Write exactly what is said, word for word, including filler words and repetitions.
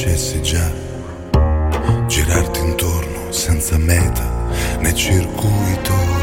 conoscessi già, girarti intorno senza meta né circuito.